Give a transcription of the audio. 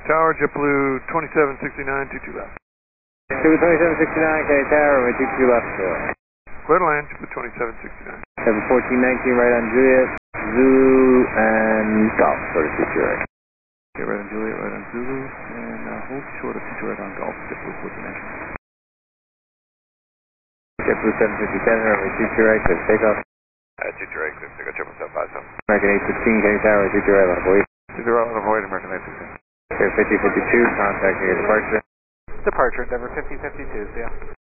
Tower, JetBlue 2769, 22 left. JetBlue 2769, K Tower, runway 22 left. Clear to land, JetBlue 2769. 1419 right on Juliet, Zulu, and Golf, sort of future right. Okay, right on Juliet, right on Zulu, and hold short of future right on Golf, JetBlue 1419. JetBlue 757, runway 22 right, clear takeoff. 22 right, clear takeoff, 7757. American 816, K Tower, 22 right on avoid. 22 right on avoid, American 816. Clear 5052, contacting your departure. Departure, Endeavor 5052, see ya.